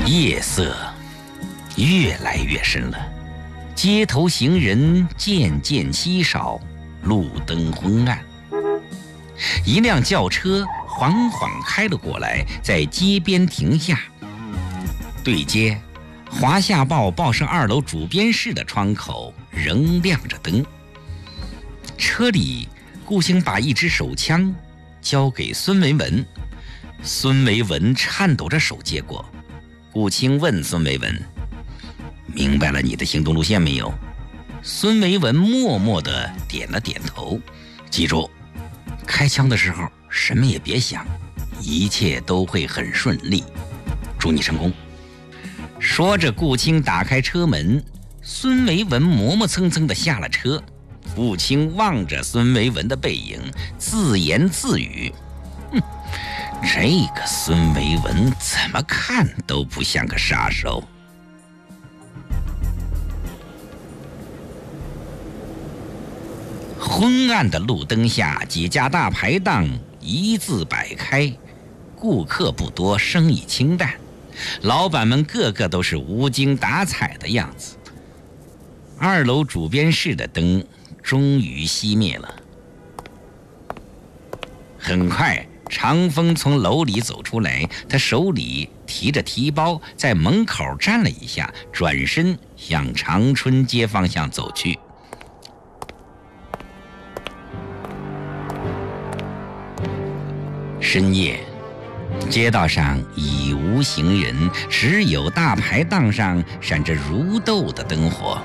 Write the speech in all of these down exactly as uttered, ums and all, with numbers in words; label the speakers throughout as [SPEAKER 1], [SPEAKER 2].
[SPEAKER 1] 夜色越来越深了，街头行人渐渐稀少，路灯昏暗。一辆轿车缓缓开了过来，在街边停下。对街《华夏报》报社二楼主编室的窗口仍亮着灯。车里，顾兴把一支手枪交给孙维文，孙维文颤抖着手接过。顾兴问孙维文：“明白了你的行动路线没有？”孙维文默默地点了点头。记住，开枪的时候什么也别想，一切都会很顺利，祝你成功。说着，顾青打开车门，孙维文磨磨蹭蹭地下了车。顾青望着孙维文的背影，自言自语：“哼，这个孙维文怎么看都不像个杀手。”昏暗的路灯下，几家大排档一字摆开，顾客不多，生意清淡，老板们个个都是无精打采的样子。二楼主编室的灯终于熄灭了。很快，长风从楼里走出来，他手里提着提包，在门口站了一下，转身向长春街方向走去。深夜，街道上已无行人，只有大排档上闪着如豆的灯火。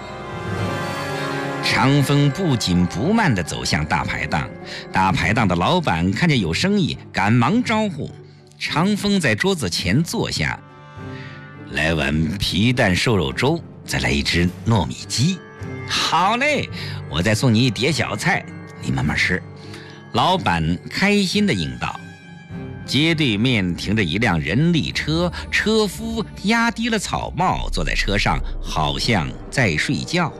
[SPEAKER 1] 长风不紧不慢地走向大排档，大排档的老板看见有生意，赶忙招呼。长风在桌子前坐下，来碗皮蛋瘦肉粥，再来一只糯米鸡。好嘞，我再送你一碟小菜，你慢慢吃。老板开心地应道。街对面停着一辆人力车，车夫压低了草帽，坐在车上，好像在睡觉。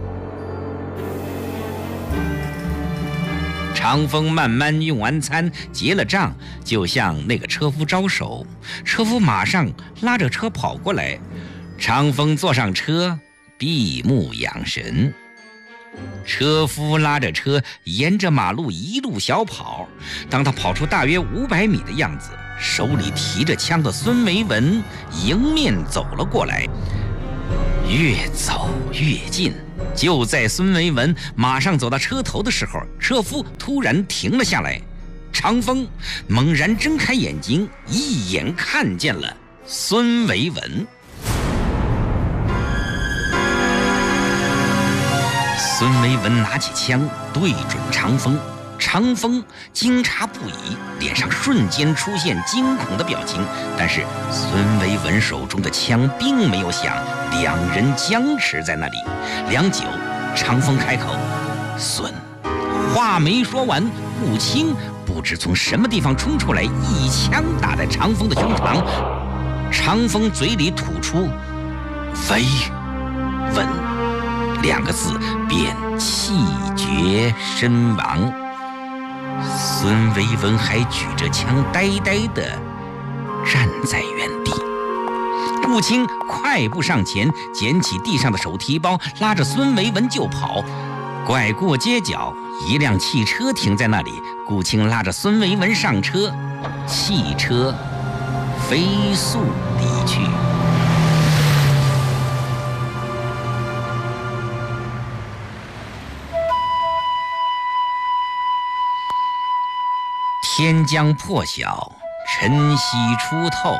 [SPEAKER 1] 长风慢慢用完餐，结了账，就向那个车夫招手，车夫马上拉着车跑过来。长风坐上车，闭目养神。车夫拉着车沿着马路一路小跑，当他跑出大约五百米的样子，手里提着枪的孙维文迎面走了过来。越走越近，就在孙维文马上走到车头的时候，车夫突然停了下来。长风猛然睁开眼睛，一眼看见了孙维文。孙维文拿起枪对准长风，长风惊诧不已，脸上瞬间出现惊恐的表情。但是孙维文手中的枪并没有响，两人僵持在那里。良久，长风开口：“孙。”话没说完，顾青不知从什么地方冲出来，一枪打在长风的胸膛。长风嘴里吐出“维文”两个字，便气绝身亡。孙维文还举着枪，呆呆地站在原地。顾青快步上前，捡起地上的手提包，拉着孙维文就跑。拐过街角，一辆汽车停在那里，顾青拉着孙维文上车，汽车飞速离去。天将破晓，晨曦初透。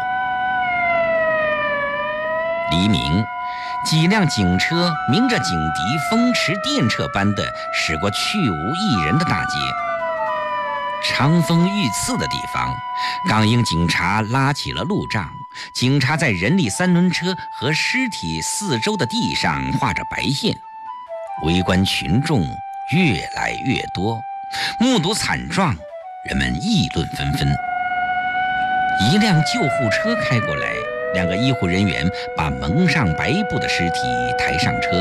[SPEAKER 1] 黎明，几辆警车鸣着警笛，风驰电掣般的驶过去无一人的大街。长风遇刺的地方，港英警察拉起了路障，警察在人力三轮车和尸体四周的地上画着白线。围观群众越来越多，目睹惨状，人们议论纷纷。一辆救护车开过来，两个医护人员把蒙上白布的尸体抬上车，